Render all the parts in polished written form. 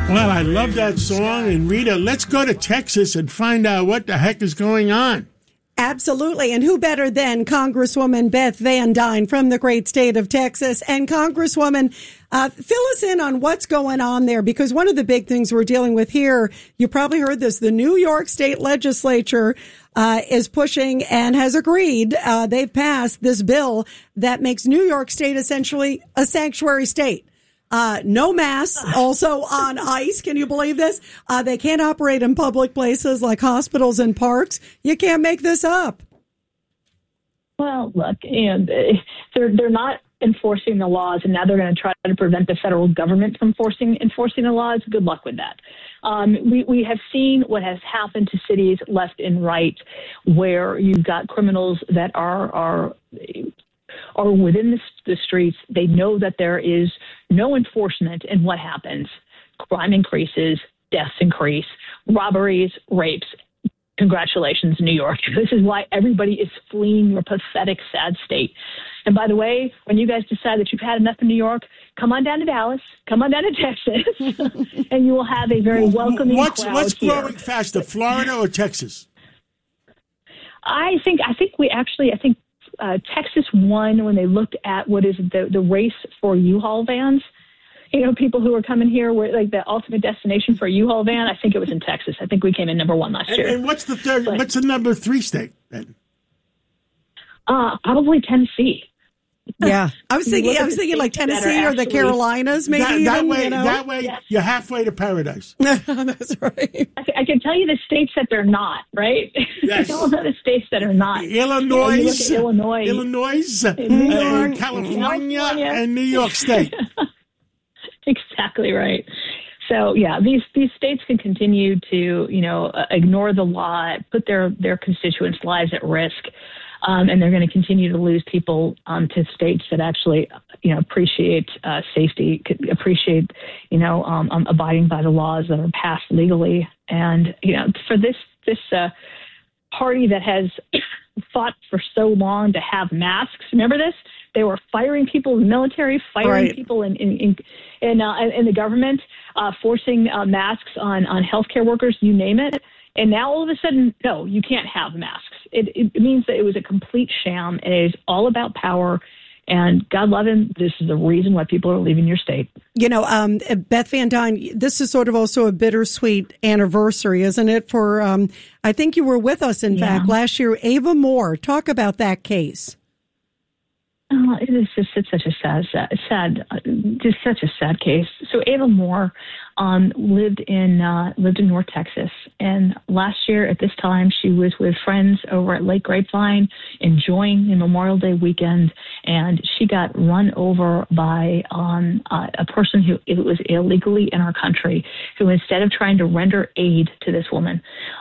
Well, I love that song. And Rita, let's go to Texas and find out what the heck is going on. Absolutely. And who better than Congresswoman Beth Van Duyne from the great state of Texas. And Congresswoman, fill us in on what's going on there, because one of the big things we're dealing with here, you probably heard this, the New York State Legislature is pushing and has agreed. They've passed this bill that makes New York State essentially a sanctuary state. No masks also on ice. Can you believe this? They can't operate in public places like hospitals and parks. You can't make this up. Well, look, and they're not enforcing the laws, and now they're going to try to prevent the federal government from enforcing the laws. Good luck with that. We have seen what has happened to cities left and right, where you've got criminals that are within the streets. They know that there is no enforcement, and what happens? Crime increases, deaths increase, robberies, rapes. Congratulations, New York. This is why everybody is fleeing your pathetic, sad state. And by the way, when you guys decide that you've had enough in New York, come on down to Dallas, come on down to Texas, and you will have a very welcoming crowd here. What's growing faster, Florida or Texas? I think Texas won when they looked at what is the race for U-Haul vans. You know, people who are coming here were like the ultimate destination for a U-Haul van. I think it was in Texas. I think we came in number one last year. And what's the third? What's the number 3 state then? Probably Tennessee. Yeah, I was thinking like Tennessee or the Carolinas, maybe. That way, yes. You're halfway to paradise. That's right. I can tell you the states that they're not, right? Yes. All the states that are not. Illinois, Illinois, New York, California, and New York State. Exactly right. So, yeah, these states can continue to, ignore the law, put their constituents' lives at risk. And they're going to continue to lose people to states that actually, appreciate safety, appreciate, abiding by the laws that are passed legally. And, for this party that has fought for so long to have masks, remember this? They were firing people in the military, firing people in the government, forcing masks on healthcare workers, you name it. And now all of a sudden, no, you can't have masks. It means that it was a complete sham, and it is all about power. And God love him, this is the reason why people are leaving your state. Beth Van Duyne, this is sort of also a bittersweet anniversary, isn't it? For I think you were with us, in fact, last year. Ava Moore, talk about that case. Oh, it's such a sad case. So Ava Moore lived in North Texas, and last year at this time she was with friends over at Lake Grapevine, enjoying the Memorial Day weekend, and she got run over by a person who was illegally in our country, who instead of trying to render aid to this woman,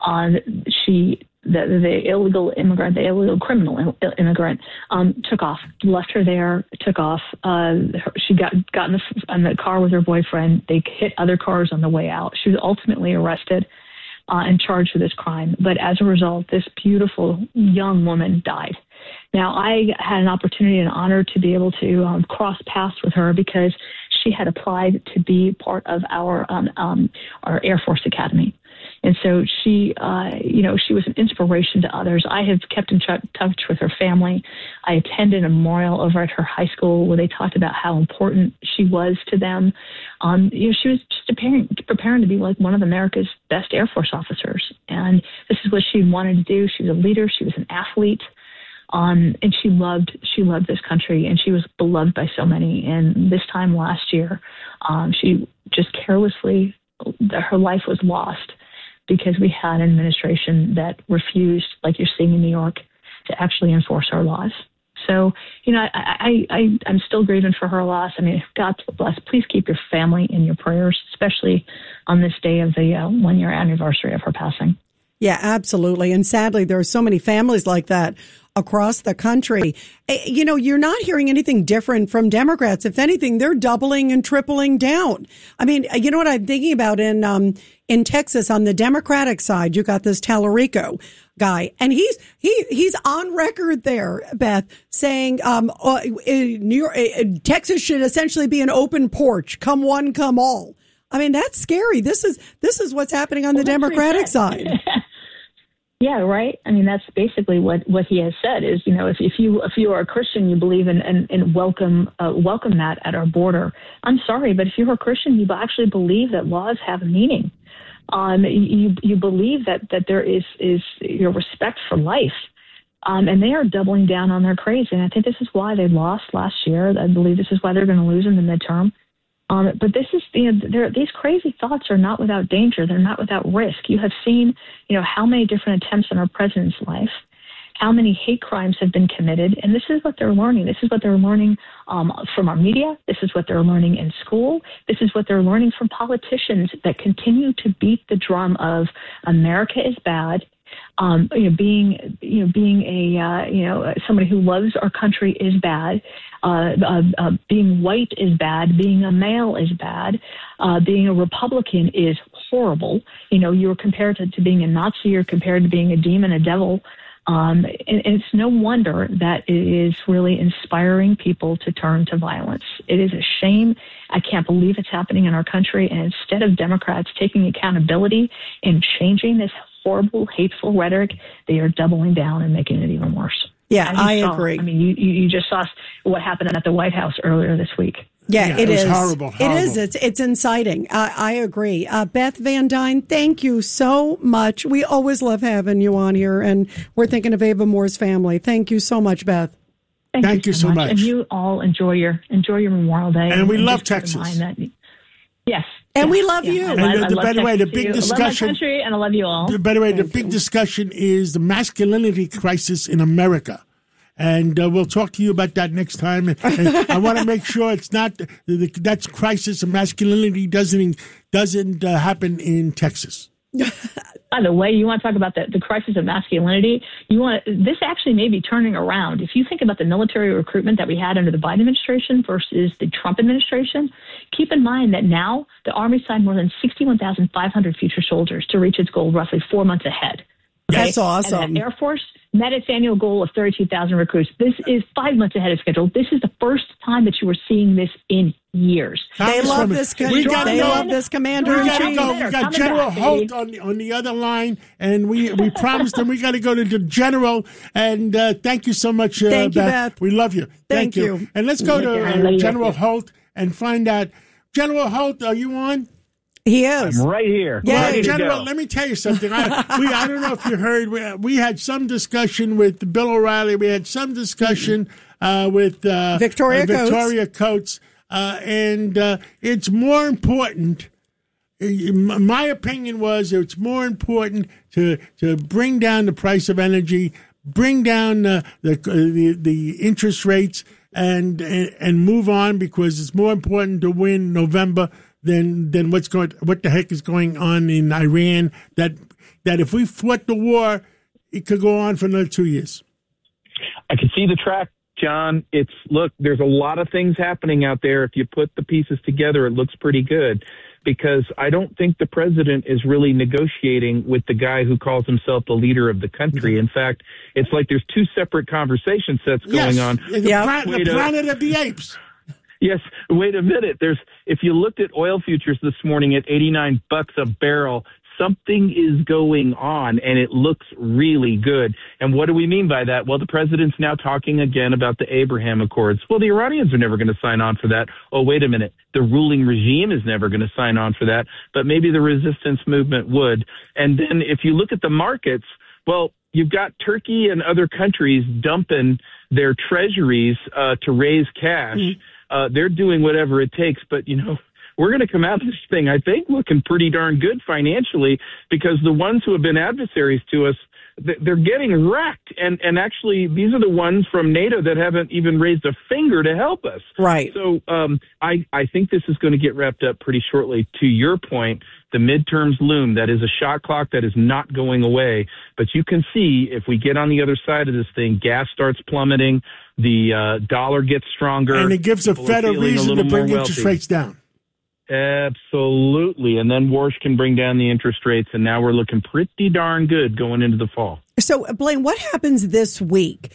the illegal immigrant, the illegal criminal immigrant, took off, left her there, took off. She got in the car with her boyfriend. They hit other cars on the way out. She was ultimately arrested and charged with this crime. But as a result, this beautiful young woman died. Now, I had an opportunity and honor to be able to cross paths with her because she had applied to be part of our Air Force Academy. And so she was an inspiration to others. I have kept in touch with her family. I attended a memorial over at her high school where they talked about how important she was to them. She was just preparing to be like one of America's best Air Force officers. And this is what she wanted to do. She was a leader. She was an athlete. And she loved this country, and she was beloved by so many. And this time last year, she just carelessly, her life was lost because we had an administration that refused, like you're seeing in New York, to actually enforce our laws. So, I'm still grieving for her loss. I mean, God bless. Please keep your family in your prayers, especially on this day of the 1-year anniversary of her passing. Yeah, absolutely. And sadly, there are so many families like that across the country. You're not hearing anything different from Democrats. If anything, they're doubling and tripling down. I mean, you know what I'm thinking about in Texas on the Democratic side, you got this Tallarico guy, and he's on record there, Beth, saying New York, Texas should essentially be an open porch, come one, come all. I mean, that's scary. This is what's happening on the Democratic side. Yeah, right. I mean, that's basically what he has said is, if you are a Christian, you believe in welcome that at our border. I'm sorry, but if you're a Christian, you actually believe that laws have meaning. You believe that there is your respect for life. And they are doubling down on their craze. And I think this is why they lost last year. I believe this is why they're going to lose in the midterm. But this is, these crazy thoughts are not without danger. They're not without risk. You have seen, how many different attempts on our president's life, how many hate crimes have been committed. And this is what they're learning. This is what they're learning from our media. This is what they're learning in school. This is what they're learning from politicians that continue to beat the drum of America is bad. Being somebody who loves our country is bad. Being white is bad. Being a male is bad. Being a Republican is horrible. You're compared to being a Nazi. You're compared to being a demon, a devil. And it's no wonder that it is really inspiring people to turn to violence. It is a shame. I can't believe it's happening in our country. And instead of Democrats taking accountability and changing this horrible, hateful rhetoric, they are doubling down and making it even worse. Yeah, I agree. I mean, you just saw what happened at the White House earlier this week. Yeah, it is horrible. It is. It's inciting. I agree. Beth Van Duyne, thank you so much. We always love having you on here, and we're thinking of Ava Moore's family. Thank you so much, Beth. Thank you so much. And you all enjoy your Memorial Day. And we love Texas. Yes. And we love you. And by the way, the big discussion. I love my country, and I love you all. By the way, the big discussion is the masculinity crisis in America. And we'll talk to you about that next time. And I want to make sure it's not that crisis of masculinity doesn't happen in Texas. By the way, you want to talk about the crisis of masculinity? This actually may be turning around. If you think about the military recruitment that we had under the Biden administration versus the Trump administration, keep in mind that now the Army signed more than 61,500 future soldiers to reach its goal roughly 4 months ahead. Okay? That's awesome. And the Air Force met its annual goal of 32,000 recruits. This is 5 months ahead of schedule. This is the first time that you were seeing this in years. They love this. They love this commander-in-chief. We got General Holt on the other line, and we promised him we got to go to the General. And thank you so much, thank you, Beth. We love you. Thank you. And let's go to General Holt and find out. General Holt, are you on? He is. I'm right here. Well, General, let me tell you something. I don't know if you heard. We had some discussion with Bill O'Reilly. We had some discussion with Victoria Coates. And it's more important. My opinion was it's more important to bring down the price of energy, bring down the interest rates, and move on, because it's more important to win November than what the heck is going on in Iran. That if we fought the war, it could go on for another 2 years. I can see the track, John. There's a lot of things happening out there. If you put the pieces together, it looks pretty good, because I don't think the president is really negotiating with the guy who calls himself the leader of the country. In fact, it's like there's two separate conversation sets going on. The Planet of the Apes. Yes. Wait a minute. If you looked at oil futures this morning at $89 a barrel, something is going on, and it looks really good. And what do we mean by that? Well, the president's now talking again about the Abraham Accords. Well, the Iranians are never going to sign on for that. Oh, wait a minute. The ruling regime is never going to sign on for that, but maybe the resistance movement would. And then if you look at the markets, well, you've got Turkey and other countries dumping their treasuries to raise cash. They're doing whatever it takes, but, we're going to come out of this thing, I think, looking pretty darn good financially, because the ones who have been adversaries to us, they're getting wrecked. And actually, these are the ones from NATO that haven't even raised a finger to help us. Right. So I think this is going to get wrapped up pretty shortly. To your point, the midterms loom. That is a shot clock that is not going away. But you can see, if we get on the other side of this thing, gas starts plummeting, the dollar gets stronger. And it gives the Fed a reason to bring interest rates down. Absolutely. And then Warsh can bring down the interest rates, and now we're looking pretty darn good going into the fall. So, Blaine, what happens this week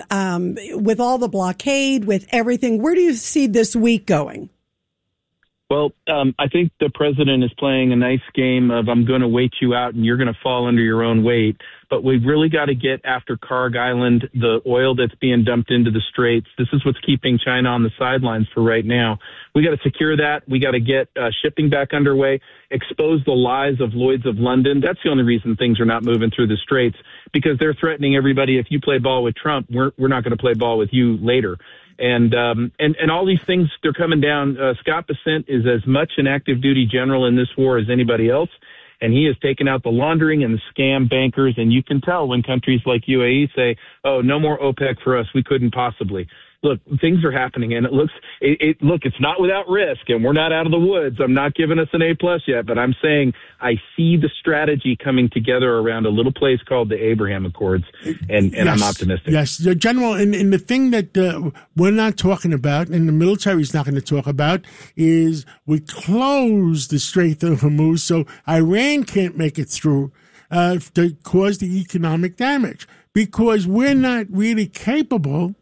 with all the blockade, with everything? Where do you see this week going? Well, I think the president is playing a nice game of I'm going to wait you out and you're going to fall under your own weight. But we've really got to get after Karg Island, the oil that's being dumped into the straits. This is what's keeping China on the sidelines for right now. We got to secure that. We got to get shipping back underway, expose the lies of Lloyd's of London. That's the only reason things are not moving through the straits, because they're threatening everybody. If you play ball with Trump, we're not going to play ball with you later. And all these things, they're coming down. Scott Bessent is as much an active duty general in this war as anybody else. And he has taken out the laundering and the scam bankers. And you can tell when countries like UAE say, oh, no more OPEC for us. We couldn't possibly. Look, things are happening, and it's not without risk, and we're not out of the woods. I'm not giving us an A+ yet, but I'm saying I see the strategy coming together around a little place called the Abraham Accords, and yes, I'm optimistic. Yes, General, and the thing that we're not talking about, and the military is not going to talk about, is we close the Strait of Hormuz so Iran can't make it through to cause the economic damage, because we're not really capable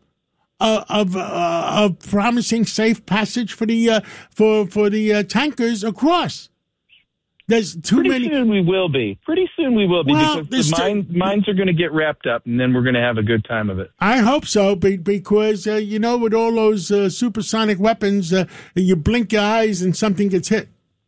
of promising safe passage for the tankers across. There's too many. Pretty soon we will be, well, because the mines are going to get wrapped up, and then we're going to have a good time of it. I hope so, because with all those supersonic weapons, you blink your eyes and something gets hit.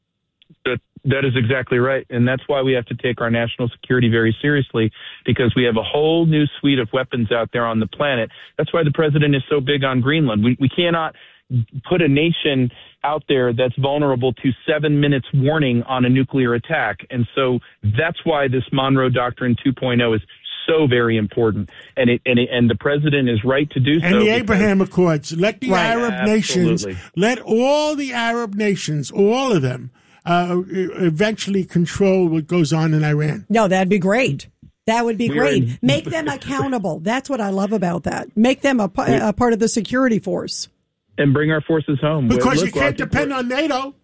That is exactly right. And that's why we have to take our national security very seriously, because we have a whole new suite of weapons out there on the planet. That's why the president is so big on Greenland. We cannot put a nation out there that's vulnerable to 7 minutes warning on a nuclear attack. And so that's why this Monroe Doctrine 2.0 is so very important, and the president is right to do so. And the Abraham Accords, let the Arab nations, let all the Arab nations, all of them, eventually control what goes on in Iran. No, that'd be great. That would be great. Make them accountable. That's what I love about that. Make them a part of the security force. And bring our forces home. Because you can't depend on NATO.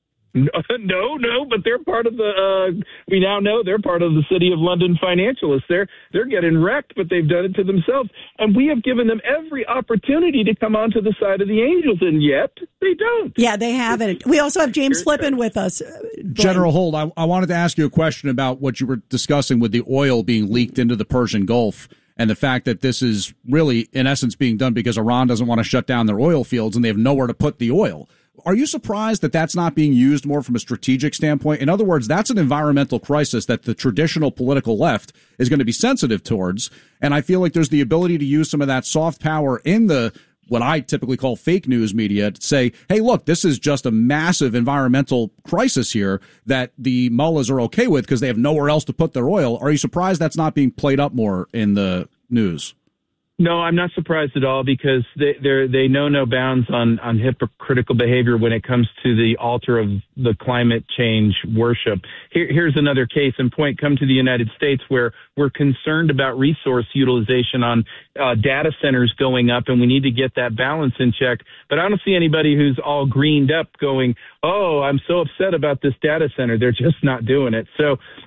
No, but they're part of we now know they're part of the City of London financialists. They're getting wrecked, but they've done it to themselves. And we have given them every opportunity to come onto the side of the angels, and yet they don't. Yeah, they haven't. We also have James Flippin with us. General Holt, I wanted to ask you a question about what you were discussing with the oil being leaked into the Persian Gulf, and the fact that this is really, in essence, being done because Iran doesn't want to shut down their oil fields and they have nowhere to put the oil. Are you surprised that that's not being used more from a strategic standpoint? In other words, that's an environmental crisis that the traditional political left is going to be sensitive towards. And I feel like there's the ability to use some of that soft power in the what I typically call fake news media to say, hey, look, this is just a massive environmental crisis here that the mullahs are okay with because they have nowhere else to put their oil. Are you surprised that's not being played up more in the news? No, I'm not surprised at all, because they know no bounds on hypocritical behavior when it comes to the altar of the climate change worship. Here's another case in point. Come to the United States, where we're concerned about resource utilization on data centers going up, and we need to get that balance in check. But I don't see anybody who's all greened up going, oh, I'm so upset about this data center. They're just not doing it. So